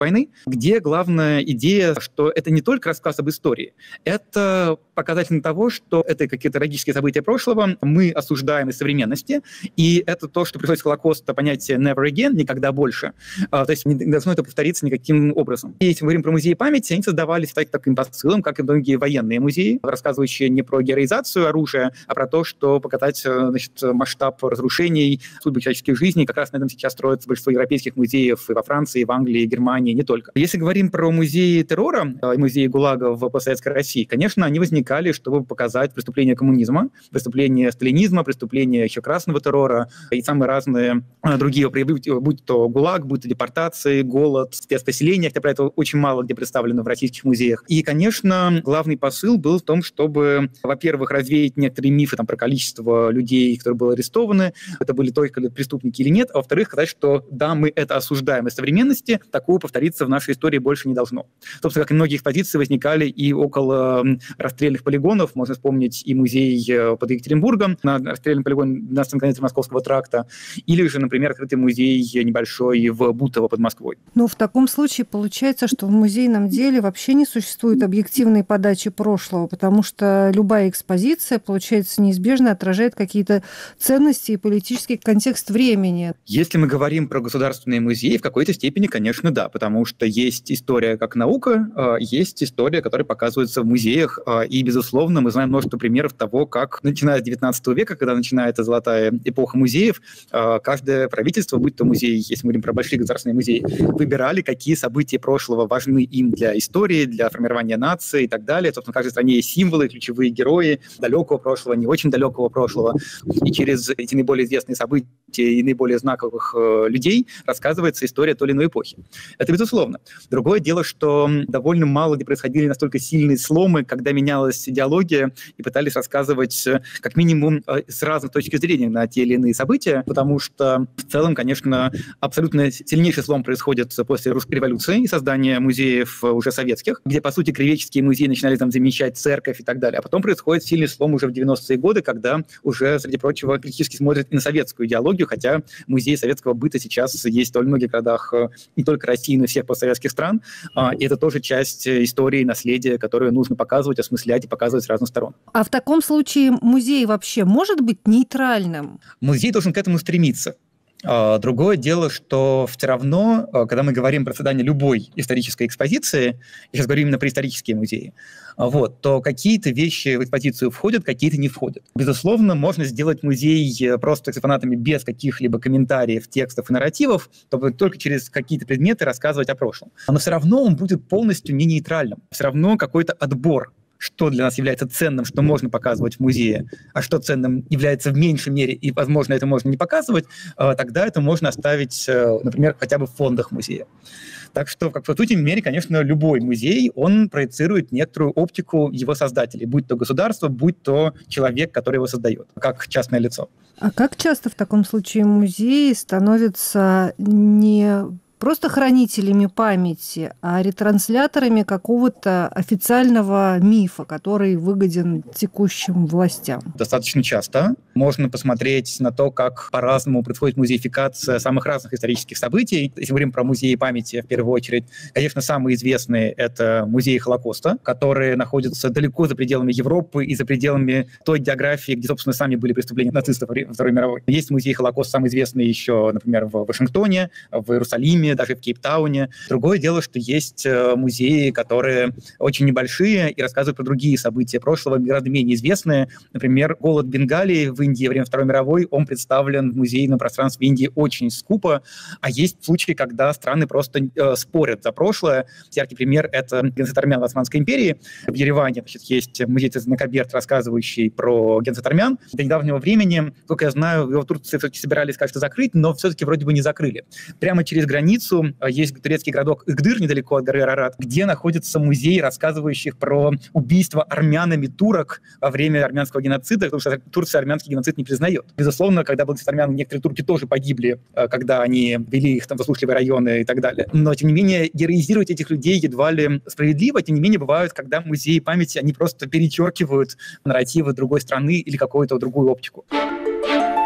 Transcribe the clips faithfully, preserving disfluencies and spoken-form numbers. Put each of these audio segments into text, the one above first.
войны, где главная идея, что это не только рассказ об истории, это показатель того, что это какие-то трагические события прошлого, мы осуждаем из современности, и это то, что приходит с Холокоста, понятие never again, никогда больше, то есть не должно это повториться никаким образом. И если мы говорим про музеи памяти, они создавались так, таким посылом, как и многие военные музеи, рассказывающие не про героизацию оружия, а про то, что показать, значит, масштаб разрушений, судьбы человеческих жизней. Как раз на этом сейчас строится большинство европейских музеев и во Франции, и в Англии, и Германии, не только. Если говорим про музеи террора и музеи ГУЛАГа в постсоветской России, конечно, они возникали, чтобы показать преступления коммунизма, преступления сталинизма, преступления еще красного террора и самые разные другие проявления, будь то ГУЛАГ, будь то депортации, голод, спецпоселения, хотя про это очень мало где представлено в российских музеях. И, конечно, главный посыл был в том, чтобы, во-первых, развеять некоторые мифы там, про количество людей, которые были арестованы, это были только преступники или нет, а во-вторых, сказать, что да, мы это осуждаем из современности, такого повториться в нашей истории больше не должно. Собственно, как и многие экспозиции возникали и около расстрельных полигонов, можно вспомнить и музей под Екатеринбургом на расстрельном полигоне на конце Московского тракта, или же, например, открытый музей небольшой в Бутово под Москвой. Ну, в таком случае получается, что в музейном деле вообще не существует объективной подачи прошлого, потому что любая экспозиция, получается, неизбежно отражает какие-то ценности и политический контекст времени. Если мы говорим про государственные музеи, в какой-то степени, конечно, да, потому что есть история как наука, есть история, которая показывается в музеях, и, безусловно, мы знаем множество примеров того, как, начиная с девятнадцатого века, когда начинается золотая эпоха музеев, каждое правительство, будь то музей, если мы говорим про большие государственные музеи, выбирали, какие события прошлого важны им для истории, для формирования нации и так далее. Собственно, в каждой стране есть символы, ключевые герои далекого прошлого, не очень далекого прошлого. И через эти наиболее известные события и наиболее знаковых э, людей рассказывается история той или иной эпохи. Это безусловно. Другое дело, что довольно мало где происходили настолько сильные сломы, когда менялась идеология и пытались рассказывать как минимум с разных точек зрения на те или иные события, потому что в целом, конечно, абсолютно сильнейший слом происходит после Русской революции и создания музеев уже советских, где, по сути, кривеческие музеи начинали там замещать церковь и так далее. А потом происходит сильный слом уже в девяностые годы, когда уже, среди прочего, критически смотрят и на советскую идеологию, хотя музеи советского быта сейчас есть в многих городах не только России, но и всех постсоветских стран. И это тоже часть истории, наследия, которое нужно показывать, осмыслять и показывать с разных сторон. А в таком случае музей вообще может быть нейтральным? Музей должен к этому стремиться. Другое дело, что все равно, когда мы говорим про создание любой исторической экспозиции, я сейчас говорю именно про исторические музеи, вот, то какие-то вещи в экспозицию входят, какие-то не входят. Безусловно, можно сделать музей просто экспонатами без каких-либо комментариев, текстов и нарративов, чтобы только через какие-то предметы рассказывать о прошлом. Но все равно он будет полностью не нейтральным. Все равно какой-то отбор, что для нас является ценным, что можно показывать в музее, а что ценным является в меньшей мере, и, возможно, это можно не показывать, тогда это можно оставить, например, хотя бы в фондах музея. Так что, как в сути мере, конечно, любой музей, он проецирует некоторую оптику его создателей, будь то государство, будь то человек, который его создает, как частное лицо. А как часто в таком случае музеи становятся не просто хранителями памяти, а ретрансляторами какого-то официального мифа, который выгоден текущим властям? Достаточно часто. Можно посмотреть на то, как по-разному происходит музеификация самых разных исторических событий. Если говорим про музеи памяти, в первую очередь, конечно, самые известные — это музеи Холокоста, которые находятся далеко за пределами Европы и за пределами той географии, где, собственно, сами были преступления нацистов во время Второй мировой. Есть музей Холокоста, самый известный еще, например, в Вашингтоне, в Иерусалиме, даже в Кейптауне. Другое дело, что есть музеи, которые очень небольшие и рассказывают про другие события прошлого, гораздо менее известные. Например, голод Бенгалии в Индии во время Второй мировой, он представлен в музейном пространстве Индии очень скупо, а есть случаи, когда страны просто э, спорят за прошлое. Яркий пример — это геноцид армян в Османской империи. В Ереване, значит, есть музей Цезнакаберт, рассказывающий про геноцид армян. До недавнего времени, сколько я знаю, его в Турции все-таки собирались, кажется, закрыть, но все-таки вроде бы не закрыли. Прямо через границу есть турецкий городок Игдыр, недалеко от горы Арарат, где находится музей, рассказывающий про убийство армянами турок во время армянского геноцида, потому что Турция армянский геноцид не признает. Безусловно, когда был геноцид армян, некоторые турки тоже погибли, когда они вели их там в заслушливые районы и так далее. Но, тем не менее, героизировать этих людей едва ли справедливо. Тем не менее, бывают, когда музеи памяти, они просто перечеркивают нарративы другой страны или какую-то другую оптику.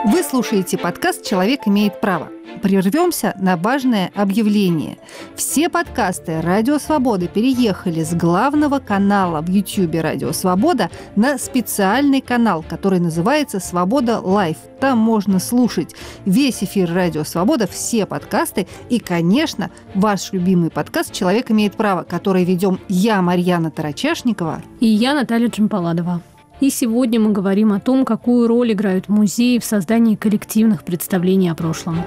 Вы слушаете подкаст «Человек имеет право». Прервемся на важное объявление. Все подкасты «Радио Свобода» переехали с главного канала в Ютьюбе «Радио Свобода» на специальный канал, который называется «Свобода Лайв». Там можно слушать весь эфир «Радио Свобода», все подкасты и, конечно, ваш любимый подкаст «Человек имеет право», который ведем я, Марьяна Тарачашникова, и я, Наталья Джампаладова. И сегодня мы говорим о том, какую роль играют музеи в создании коллективных представлений о прошлом.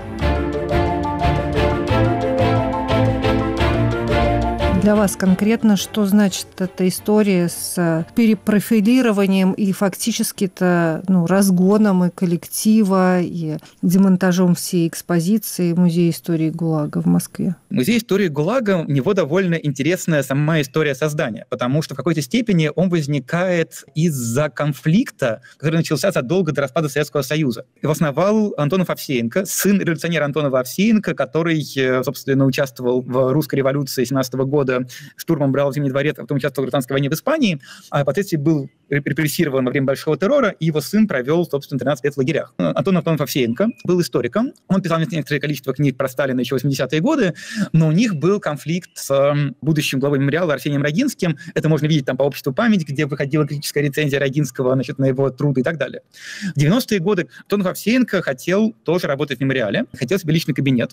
Для вас конкретно, что значит эта история с перепрофилированием и фактически-то ну, разгоном и коллектива, и демонтажом всей экспозиции Музея истории ГУЛАГа в Москве? Музей истории ГУЛАГа, у него довольно интересная сама история создания, потому что в какой-то степени он возникает из-за конфликта, который начался задолго до распада Советского Союза. Его основал Антонов Овсеенко, сын революционера Антонова Овсеенко, который, собственно, участвовал в русской революции семнадцатого года, штурмом брал Зимний дворец, а потом участвовал в гражданской войне в Испании, а впоследствии был репрессирован во время Большого террора, и его сын провел, собственно, тринадцать лет в лагерях. Антон Антонов Овсеенко был историком. Он писал некоторое количество книг про Сталина еще в восьмидесятые годы, но у них был конфликт с будущим главой мемориала Арсением Рогинским. Это можно видеть там по обществу «Память», где выходила критическая рецензия Рогинского, значит, на его труды и так далее. В девяностые годы Антонов Овсеенко хотел тоже работать в мемориале, хотел себе личный кабинет,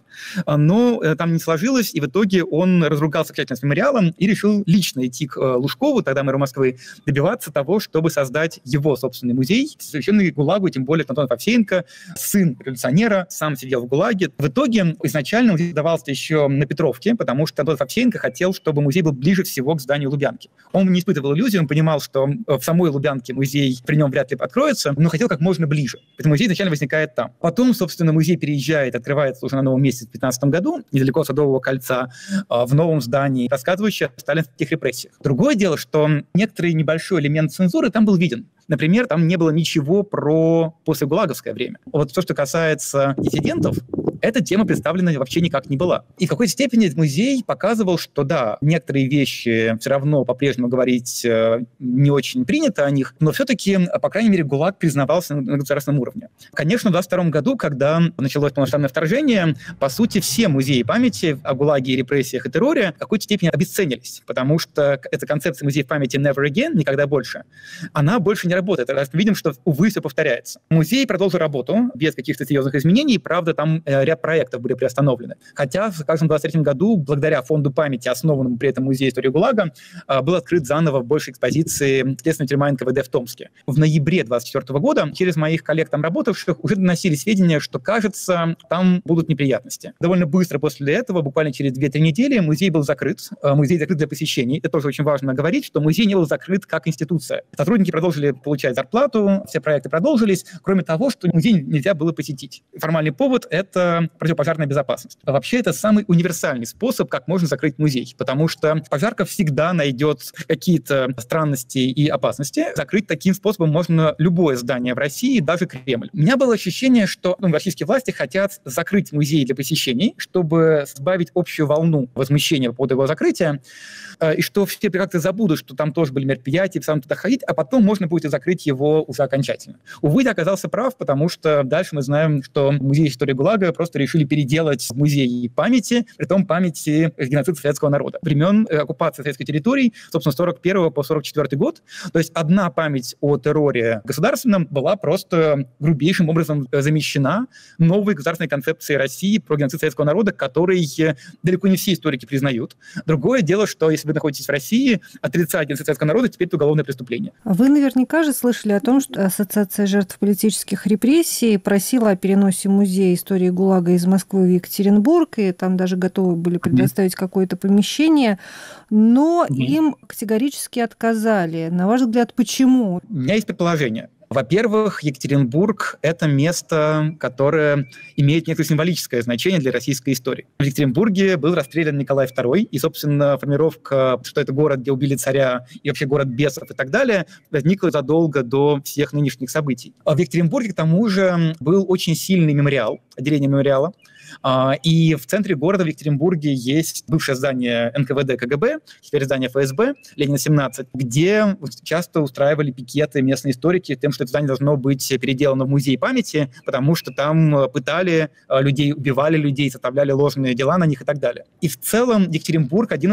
но там не сложилось, и в итоге он разругался окончательно с мемориалом и решил лично идти к Лужкову, тогда мэру Москвы, добиваться того, чтобы создать его собственный музей, посвященный ГУЛАГу, тем более Антон Овсеенко, сын революционера, сам сидел в ГУЛАГе. В итоге изначально музей давался еще на Петровке, потому что Антон Овсеенко хотел, чтобы музей был ближе всего к зданию Лубянки. Он не испытывал иллюзий, он понимал, что в самой Лубянке музей при нем вряд ли откроется, но хотел как можно ближе. Поэтому музей изначально возникает там. Потом, собственно, музей переезжает, открывается уже на новом месте в две тысячи пятнадцатом году, недалеко от Садового кольца, в новом здании, рассказывающее о сталинских репрессиях. Другое дело, что некоторый небольшой элемент цензуры там был виден. Например, там не было ничего про послегулаговское время. Вот то, что касается диссидентов, эта тема представлена вообще никак не была. И в какой-то степени музей показывал, что да, некоторые вещи все равно по-прежнему говорить э, не очень принято о них, но все-таки, по крайней мере, ГУЛАГ признавался на, на государственном уровне. Конечно, в двадцать втором году, когда началось полномасштабное вторжение, по сути, все музеи памяти о ГУЛАГе, репрессиях и терроре в какой-то степени обесценились, потому что эта концепция музея памяти «never again», никогда больше, она больше не работает. Раз мы видим, что, увы, все повторяется. Музей продолжил работу без каких-то серьезных изменений, правда, там э, ряд проектов были приостановлены. Хотя, скажем, в двадцать третьем году, благодаря фонду памяти, основанному при этом Музею истории ГУЛАГа, э, был открыт заново больше экспозиции следственной тюрьмы эн ка вэ дэ в Томске. В ноябре двадцать четвёртого года через моих коллег там работавших уже доносили сведения, что, кажется, там будут неприятности. Довольно быстро после этого, буквально через две-три недели, музей был закрыт. Э, музей закрыт для посещений. Это тоже очень важно говорить, что музей не был закрыт как институция. Сотрудники продолжили получать зарплату, все проекты продолжились, кроме того, что музей нельзя было посетить. Формальный повод – это противопожарная безопасность. А вообще это самый универсальный способ, как можно закрыть музей, потому что пожарка всегда найдет какие-то странности и опасности. Закрыть таким способом можно любое здание в России, даже Кремль. У меня было ощущение, что ну, российские власти хотят закрыть музей для посещений, чтобы сбавить общую волну возмущения по поводу его закрытия, и что все как-то забудут, что там тоже были мероприятия, сам туда ходить, а потом можно будет закрыть его уже окончательно. Увы, я оказался прав, потому что дальше мы знаем, что Музей истории ГУЛАГа просто решили переделать в музей памяти, притом памяти геноцида советского народа. Времен оккупации советской территории, собственно, с сорок первого по сорок четвёртый год. То есть одна память о терроре государственном была просто грубейшим образом замещена новой государственной концепцией России про геноцид советского народа, который далеко не все историки признают. Другое дело, что если вы находитесь в России, отрицать геноцид советского народа теперь это уголовное преступление. Вы наверняка же слышали о том, что Ассоциация жертв политических репрессий просила о переносе Музея истории ГУЛАГа из Москвы в Екатеринбург, и там даже готовы были предоставить mm-hmm. какое-то помещение, но mm-hmm. им категорически отказали. На ваш взгляд, почему? У меня есть предположение. Во-первых, Екатеринбург – это место, которое имеет некое символическое значение для российской истории. В Екатеринбурге был расстрелян Николай второй, и, собственно, формировка, что это город, где убили царя, и вообще город бесов и так далее, возникла задолго до всех нынешних событий. А в Екатеринбурге, к тому же, был очень сильный мемориал, отделение мемориала, И в центре города в Екатеринбурге есть бывшее здание эн ка вэ дэ ка гэ бэ, теперь здание эф эс бэ, Ленина семнадцать, где часто устраивали пикеты местные историки тем, что это здание должно быть переделано в музей памяти, потому что там пытали людей, убивали людей, составляли ложные дела на них и так далее. И в целом Екатеринбург один